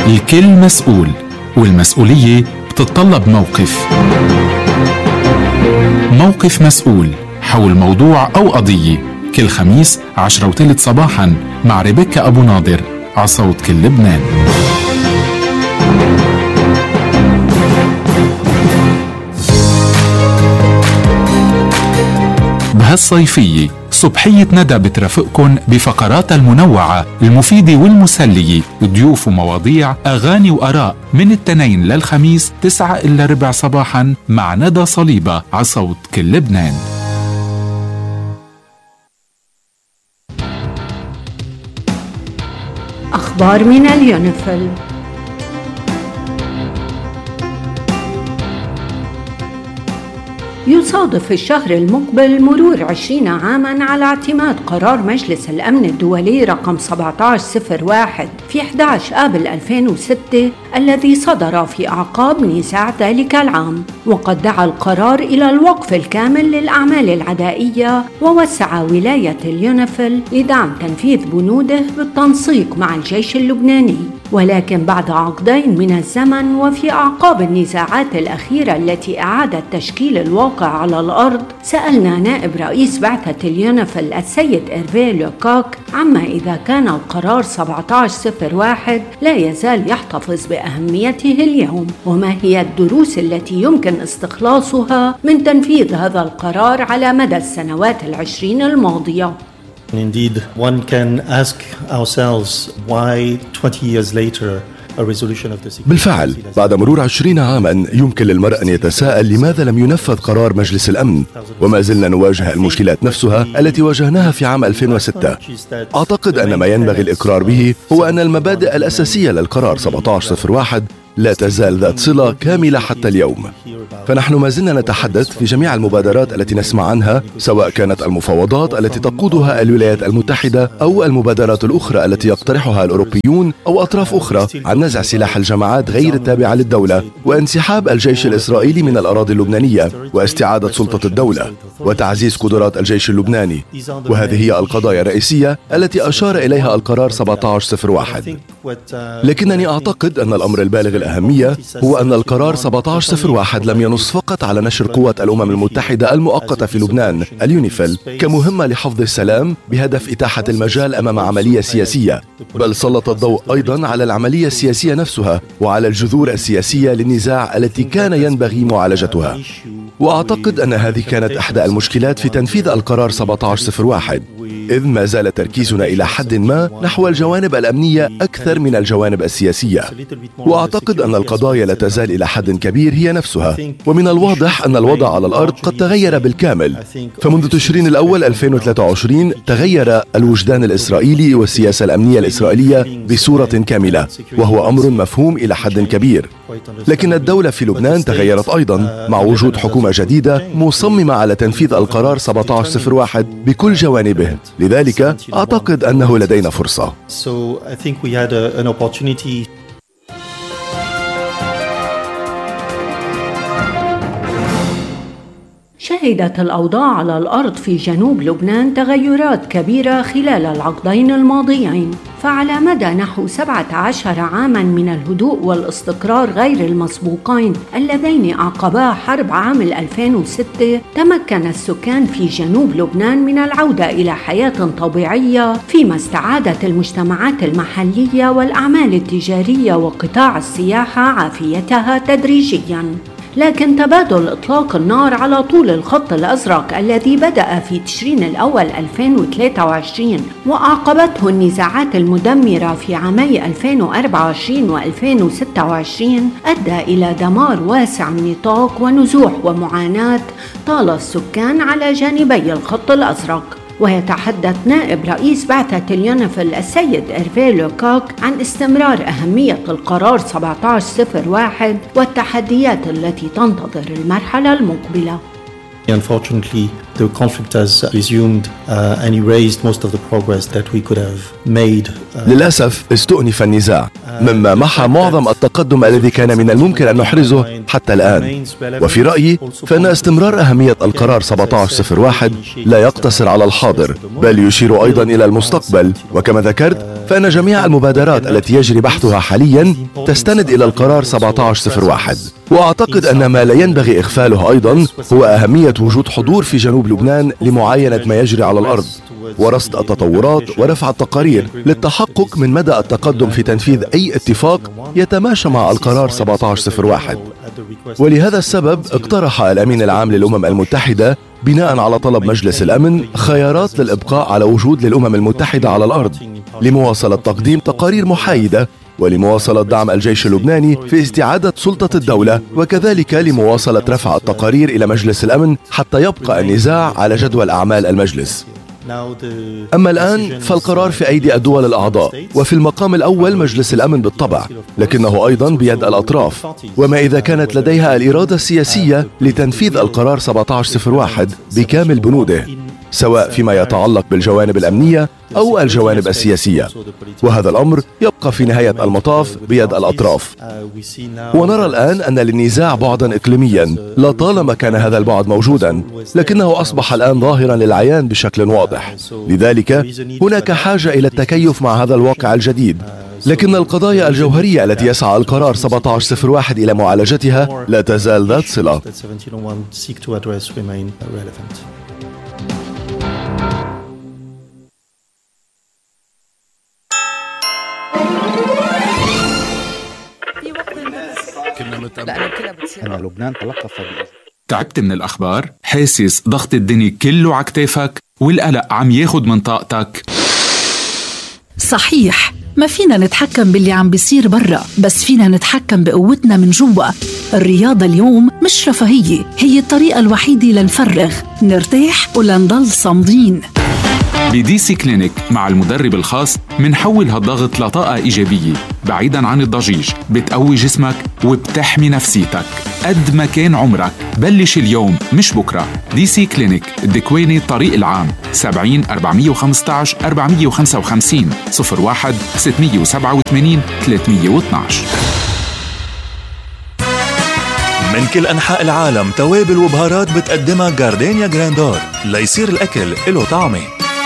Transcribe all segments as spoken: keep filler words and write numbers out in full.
الكل مسؤول، والمسؤولية بتتطلب موقف. موقف مسؤول حول موضوع أو قضية، كل خميس عشرة وثلث صباحاً مع ريبيكا أبو ناظر على صوت كل لبنان. بهالصيفية صبحية ندى بترافقكن بفقراتها المنوعة المفيدة والمسلية، ضيوف ومواضيع، أغاني وآراء، من التنين للخميس تسعة إلا ربع صباحا مع ندى صليبة على صوت كل لبنان. أخبار من اليونيفيل. يصادف الشهر المقبل مرور عشرين عاماً على اعتماد قرار مجلس الأمن الدولي رقم سبعة عشر صفر واحد في أحد عشر آب ألفين وستة الذي صدر في أعقاب نزاع ذلك العام، وقد دعا القرار إلى الوقف الكامل للأعمال العدائية، ووسع ولاية اليونيفيل لدعم تنفيذ بنوده بالتنسيق مع الجيش اللبناني. ولكن بعد عقدين من الزمن وفي أعقاب النزاعات الأخيرة التي أعادت تشكيل الواقع على الأرض، سألنا نائب رئيس بعثة اليونيفيل السيد إيرفي لوكوك عما إذا كان القرار سبعة عشر صفر واحد لا يزال يحتفظ بأهميته اليوم، وما هي الدروس التي يمكن استخلاصها من تنفيذ هذا القرار على مدى السنوات العشرين الماضية. Indeed, one can ask ourselves why twenty years later a resolution of the بالفعل بعد مرور عشرين عاما يمكن للمرء أن يتساءل لماذا لم ينفذ قرار مجلس الأمن، وما زلنا نواجه المشكلات نفسها التي واجهناها في عام ألفين وستة. أعتقد أن ما ينبغي الإقرار به هو أن المبادئ الأساسية للقرار سبعة عشر صفر واحد لا تزال ذات صلة كاملة حتى اليوم. فنحن ما زلنا نتحدث في جميع المبادرات التي نسمع عنها، سواء كانت المفاوضات التي تقودها الولايات المتحدة أو المبادرات الأخرى التي يقترحها الأوروبيون أو أطراف أخرى، عن نزع سلاح الجماعات غير التابعة للدولة، وانسحاب الجيش الإسرائيلي من الأراضي اللبنانية، واستعادة سلطة الدولة، وتعزيز قدرات الجيش اللبناني. وهذه هي القضايا الرئيسية التي أشار إليها القرار سبعة عشر صفر واحد. لكنني أعتقد أن الأمر البالغ الأهمية هو أن القرار سبعة عشر صفر واحد لم ينص فقط على نشر قوة الأمم المتحدة المؤقتة في لبنان اليونيفيل كمهمة لحفظ السلام بهدف إتاحة المجال أمام عملية سياسية، بل سلط الضوء أيضا على العملية السياسية نفسها وعلى الجذور السياسية للنزاع التي كان ينبغي معالجتها. وأعتقد أن هذه كانت إحدى المشكلات في تنفيذ القرار سبعة عشر صفر واحد، إذ ما زال تركيزنا إلى حد ما نحو الجوانب الأمنية أكثر من الجوانب السياسية. وأعتقد أن القضايا لا تزال إلى حد كبير هي نفسها، ومن الواضح أن الوضع على الأرض قد تغير بالكامل. فمنذ تشرين الأول ألفين وثلاثة وعشرين تغير الوجدان الإسرائيلي والسياسة الأمنية الإسرائيلية بصورة كاملة، وهو أمر مفهوم إلى حد كبير. لكن الدولة في لبنان تغيرت أيضا مع وجود حكومة جديدة مصممة على تنفيذ القرار سبعة عشر صفر واحد بكل جوانبه، لذلك أعتقد أنه لدينا فرصة. شهدت الأوضاع على الأرض في جنوب لبنان تغيرات كبيرة خلال العقدين الماضيين، فعلى مدى نحو سبعة عشر عاماً من الهدوء والاستقرار غير المسبوقين اللذين أعقبا حرب عام ألفين وستة، تمكن السكان في جنوب لبنان من العودة إلى حياة طبيعية، فيما استعادت المجتمعات المحلية والأعمال التجارية وقطاع السياحة عافيتها تدريجياً. لكن تبادل إطلاق النار على طول الخط الأزرق الذي بدأ في تشرين الأول ألفين وثلاثة وعشرين وأعقبته النزاعات المدمرة في عامي ألفين وأربعة وعشرين وألفين وستة وعشرين أدى إلى دمار واسع النطاق ونزوح ومعاناة طال السكان على جانبي الخط الأزرق. ويتحدث نائب رئيس بعثة اليونيفيل السيد إيرفي لوكوك عن استمرار أهمية القرار سبعة عشر صفر واحد والتحديات التي تنتظر المرحلة المقبلة. Unfortunately, the conflict has resumed uh, and erased most of the progress that we could have made. Uh, للأسف استؤنف النزاع مما محى معظم التقدم الذي كان من الممكن أن نحرزه حتى الآن. وفي رأيي فإن استمرار أهمية القرار سبعة عشر صفر واحد لا يقتصر على الحاضر بل يشير أيضا إلى المستقبل. وكما ذكرت فإن جميع المبادرات التي يجري بحثها حاليا تستند إلى القرار سبعة عشر صفر واحد. وأعتقد أن ما لا ينبغي إغفاله أيضا هو أهمية وجود حضور في جنوب لبنان لمعاينة ما يجري على الأرض ورصد التطورات ورفع التقارير للتحقق من مدى التقدم في تنفيذ أي اتفاق يتماشى مع القرار سبعة عشر صفر واحد. ولهذا السبب اقترح الأمين العام للأمم المتحدة بناء على طلب مجلس الأمن خيارات للإبقاء على وجود للأمم المتحدة على الأرض لمواصلة تقديم تقارير محايدة ولمواصلة دعم الجيش اللبناني في استعادة سلطة الدولة وكذلك لمواصلة رفع التقارير إلى مجلس الأمن حتى يبقى النزاع على جدول أعمال المجلس. أما الآن فالقرار في أيدي الدول الأعضاء وفي المقام الأول مجلس الأمن بالطبع لكنه أيضا بيد الأطراف. وما إذا كانت لديها الإرادة السياسية لتنفيذ القرار سبعة عشر صفر واحد بكامل بنوده سواء فيما يتعلق بالجوانب الأمنية أو الجوانب السياسية، وهذا الأمر يبقى في نهاية المطاف بيد الأطراف. ونرى الآن أن للنزاع بعدا إقليميا لطالما كان هذا البعد موجودا لكنه أصبح الآن ظاهرا للعيان بشكل واضح. لذلك هناك حاجة إلى التكيف مع هذا الواقع الجديد. لكن القضايا الجوهرية التي يسعى القرار سبعة عشر صفر واحد إلى معالجتها لا تزال ذات صلة. أن لبنان تلقف. تعبت من الأخبار؟ حاسس ضغط الدنيا كله على كتافك والقلق عم ياخد من طاقتك؟ صحيح، ما فينا نتحكم باللي عم بيصير برا، بس فينا نتحكم بقوتنا من جوا. الرياضة اليوم مش رفاهية، هي الطريقة الوحيدة لنفرغ، نرتاح ولنضل صامدين. بدي سي كلينيك مع المدرب الخاص منحول هالضغط لطاقة إيجابية بعيداً عن الضجيج، بتقوي جسمك وبتحمي نفسيتك. قد ما كان عمرك بلش اليوم مش بكرة. دي سي كلينيك الدكويني الطريق العام سبعين أربعمية وخمستعش أربعمية وخمسة وخمسين صفر واحد ستمية وسبعة وثمانين ثلاثمية واثناشر. من كل أنحاء العالم توابل وبهارات بتقدمها جاردينيا جراندور ليصير الأكل له طعمه.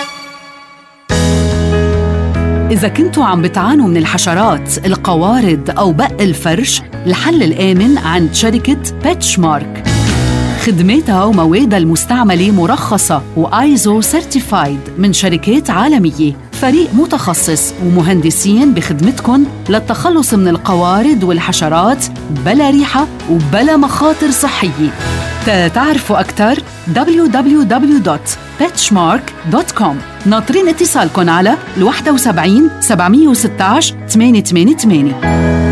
إذا كنتوا عم بتعانوا من الحشرات، القوارض أو بق الفرش، الحل الآمن عند شركة بيتشمارك. خدماتها وموادها المستعملة مرخصة وآيزو سيرتيفايد من شركات عالمية. فريق متخصص ومهندسين بخدمتكم للتخلص من القوارض والحشرات بلا ريحة وبلا مخاطر صحية. تعرفوا أكثر دبليو دبليو دبليو دوت بيتشمارك دوت كوم. ناطرين اتصالكم على واحد سبعين سبعمية وستة عشر ثمانية ثمانية ثمانية.